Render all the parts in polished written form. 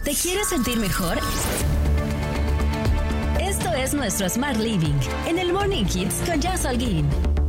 ¿Te quieres sentir mejor? Esto es nuestro Smart Living en el Morning Hits con Jazz Holguín.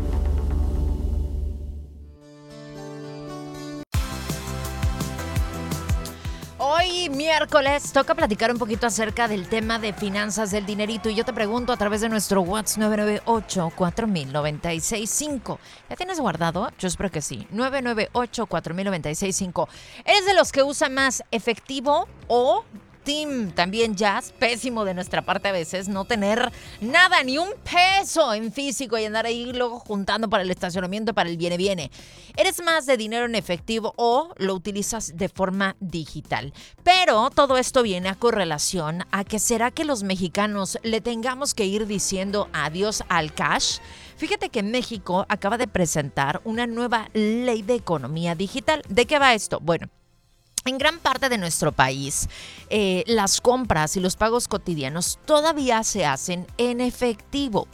Hoy miércoles toca platicar un poquito acerca del tema de finanzas del dinerito y yo te pregunto a través de nuestro WhatsApp 998-4000-965. ¿Ya tienes guardado? Yo espero que sí. 998-4000-965. ¿Eres de los que usa más efectivo o team también jazz? Pésimo de nuestra parte a veces no tener nada, ni un peso en físico y andar ahí luego juntando para el estacionamiento, para el viene. ¿Eres más de dinero en efectivo o lo utilizas de forma digital? Pero todo esto viene a correlación a que será que los mexicanos le tengamos que ir diciendo adiós al cash. Fíjate que México acaba de presentar una nueva ley de economía digital. ¿De qué va esto? Bueno, en gran parte de nuestro país, las compras y los pagos cotidianos todavía se hacen en efectivo.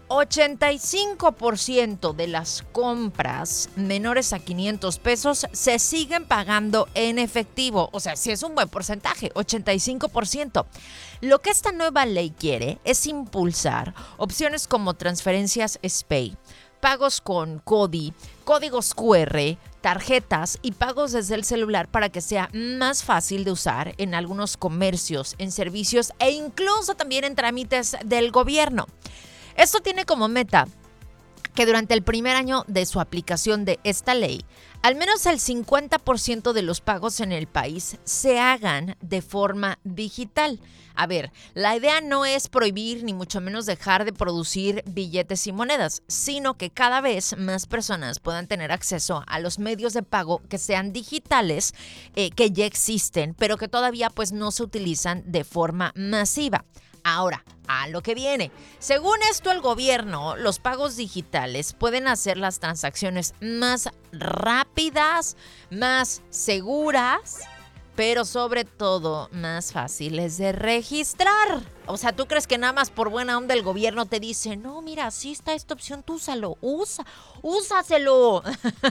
85% de las compras menores a 500 pesos se siguen pagando en efectivo. O sea, sí es un buen porcentaje, 85%. Lo que esta nueva ley quiere es impulsar opciones como transferencias SPAY, pagos con CODI, códigos QR, tarjetas y pagos desde el celular para que sea más fácil de usar en algunos comercios, en servicios e incluso también en trámites del gobierno. Esto tiene como meta que durante el primer año de su aplicación de esta ley, al menos el 50% de los pagos en el país se hagan de forma digital. A ver, la idea no es prohibir ni mucho menos dejar de producir billetes y monedas, sino que cada vez más personas puedan tener acceso a los medios de pago que sean digitales, que ya existen, pero que todavía pues no se utilizan de forma masiva. Ahora, a lo que viene. Según esto, el gobierno, los pagos digitales pueden hacer las transacciones más rápidas, más seguras, pero sobre todo más fáciles de registrar. O sea, ¿tú crees que nada más por buena onda el gobierno te dice, no, mira, así está esta opción, tú úsaselo?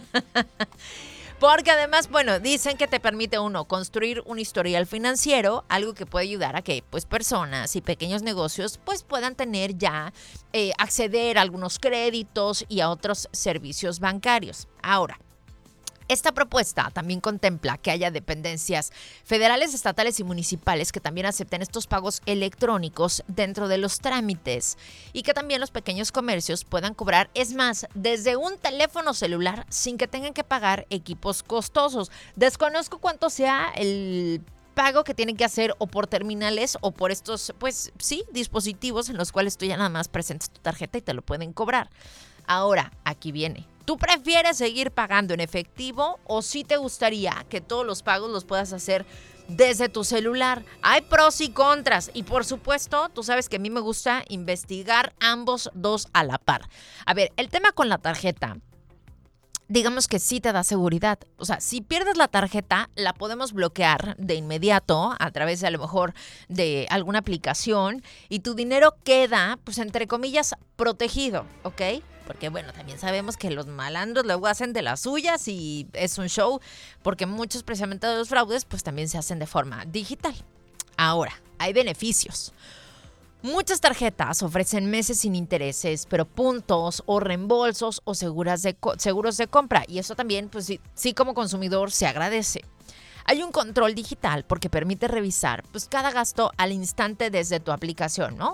Porque además, bueno, dicen que te permite uno construir un historial financiero, algo que puede ayudar a que pues personas y pequeños negocios pues puedan tener ya acceder a algunos créditos y a otros servicios bancarios. Ahora, esta propuesta también contempla que haya dependencias federales, estatales y municipales que también acepten estos pagos electrónicos dentro de los trámites y que también los pequeños comercios puedan cobrar, es más, desde un teléfono celular sin que tengan que pagar equipos costosos. Desconozco cuánto sea el pago que tienen que hacer o por terminales o por estos, pues sí, dispositivos en los cuales tú ya nada más presentas tu tarjeta y te lo pueden cobrar. Ahora, aquí viene. ¿Tú prefieres seguir pagando en efectivo o sí te gustaría que todos los pagos los puedas hacer desde tu celular? Hay pros y contras y por supuesto, tú sabes que a mí me gusta investigar ambos dos a la par. A ver, el tema con la tarjeta, digamos que sí te da seguridad. O sea, si pierdes la tarjeta, la podemos bloquear de inmediato a través de a lo mejor de alguna aplicación y tu dinero queda, pues entre comillas, protegido, ¿ok? Porque bueno, también sabemos que los malandros luego hacen de las suyas y es un show, porque muchos precisamente de los fraudes pues también se hacen de forma digital. Ahora, hay beneficios. Muchas tarjetas ofrecen meses sin intereses, pero puntos o reembolsos o seguros de compra. Y eso también, pues sí como consumidor se agradece. Hay un control digital porque permite revisar pues cada gasto al instante desde tu aplicación, ¿no?